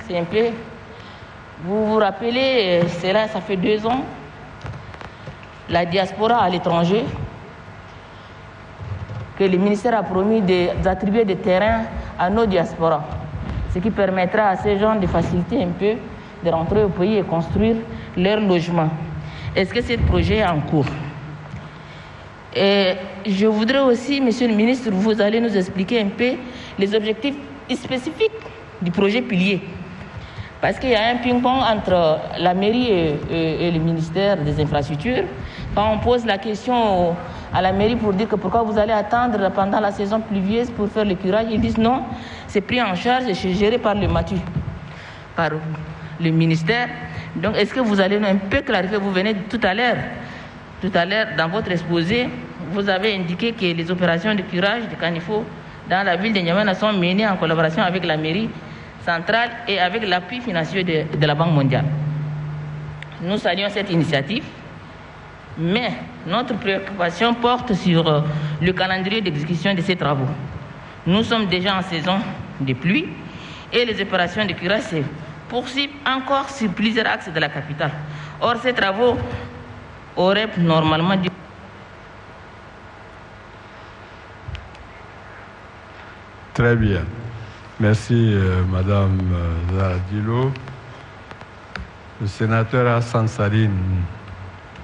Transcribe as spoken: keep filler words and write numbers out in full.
c'est un peu... Vous vous rappelez, c'est là, ça fait deux ans, la diaspora à l'étranger, que le ministère a promis d'attribuer des terrains à nos diasporas, ce qui permettra à ces gens de faciliter un peu de rentrer au pays et construire leur logement. Est-ce que ce projet est en cours? Et je voudrais aussi, monsieur le ministre, vous allez nous expliquer un peu les objectifs spécifiques du projet Pilier. Parce qu'il y a un ping-pong entre la mairie et, et, et le ministère des Infrastructures. Quand on pose la question à la mairie pour dire que pourquoi vous allez attendre pendant la saison pluvieuse pour faire le curage, ils disent non, c'est pris en charge et c'est géré par le MATU, par le ministère. Donc, est-ce que vous allez un peu clarifier? Vous venez tout à l'heure, tout à l'heure, dans votre exposé, vous avez indiqué que les opérations de curage de caniveau dans la ville de N'Djamena sont menées en collaboration avec la mairie centrale et avec l'appui financier de, de la Banque mondiale. Nous saluons cette initiative, mais notre préoccupation porte sur euh, le calendrier d'exécution de ces travaux. Nous sommes déjà en saison de pluie et les opérations de curage se poursuivent encore sur plusieurs axes de la capitale. Or, ces travaux auraient normalement dû... Très bien. Merci, euh, Madame euh, Zahra Diallo. Le sénateur Hassan Saline.